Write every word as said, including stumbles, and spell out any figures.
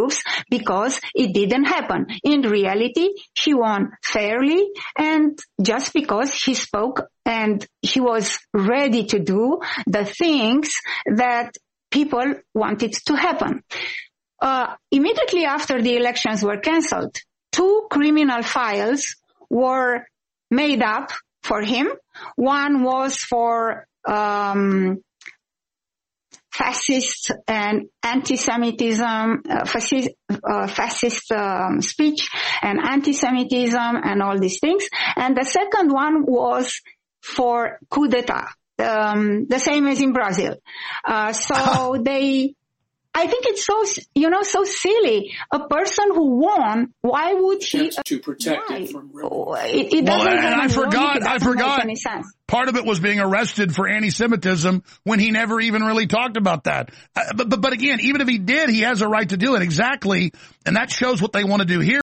proofs because it didn't happen. In reality, he won fairly, and just because he spoke and he was ready to do the things that people wanted to happen. Uh, immediately after the elections were cancelled, two criminal files were made up for him. One was for um fascist and anti-Semitism, uh, fascist, uh, fascist um, speech and anti-Semitism and all these things. And the second one was for coup d'etat, um, the same as in Brazil. Uh, so they, I think it's so, you know, so silly. A person who won, why would he? To protect it from real. It, it well, doesn't and I forgot, I forgot. Any sense. Part of it was being arrested for anti-Semitism when he never even really talked about that. Uh, but, but, but again, even if he did, he has a right to do it. Exactly. And that shows what they want to do here.